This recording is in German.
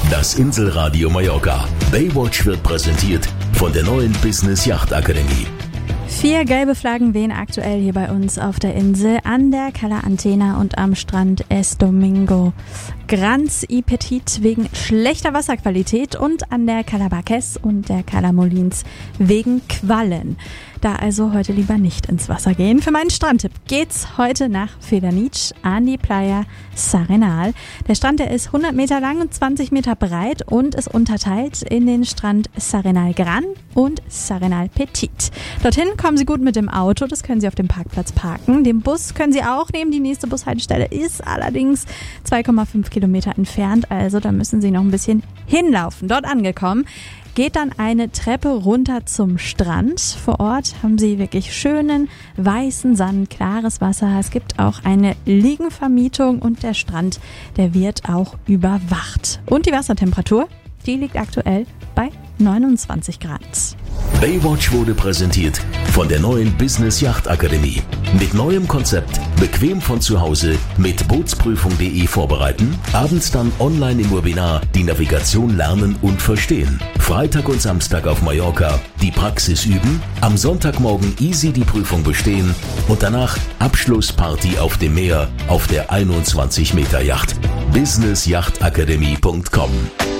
Das Inselradio Mallorca. Baywatch wird präsentiert von der neuen Business Yacht Akademie. 4 gelbe Flaggen wehen aktuell hier bei uns auf der Insel, an der Cala Antena und am Strand Es Domingo. Granz y Petit wegen schlechter Wasserqualität und an der Cala Barques und der Cala Molins wegen Quallen. Da also heute lieber nicht ins Wasser gehen. Für meinen Strandtipp geht's heute nach Felanitx an die Playa S'Arenal. Der Strand, der ist 100 Meter lang und 20 Meter breit und ist unterteilt in den Strand S'Arenal Gran und S'Arenal Petit. Dorthin kommen Sie gut mit dem Auto, das können Sie auf dem Parkplatz parken. Den Bus können Sie auch nehmen, die nächste Bushaltestelle ist allerdings 2,5 Kilometer entfernt, also da müssen Sie noch ein bisschen hinlaufen. Dort angekommen, geht dann eine Treppe runter zum Strand. Vor Ort haben Sie wirklich schönen, weißen Sand, klares Wasser. Es gibt auch eine Liegenvermietung und der Strand, der wird auch überwacht. Und die Wassertemperatur, die liegt aktuell bei 29 Grad. Baywatch wurde präsentiert von der neuen Business Yacht Akademie. Mit neuem Konzept, bequem von zu Hause, mit Bootsprüfung.de vorbereiten, abends dann online im Webinar die Navigation lernen und verstehen. Freitag und Samstag auf Mallorca die Praxis üben, am Sonntagmorgen easy die Prüfung bestehen und danach Abschlussparty auf dem Meer auf der 21 Meter Yacht. businessyachtakademie.com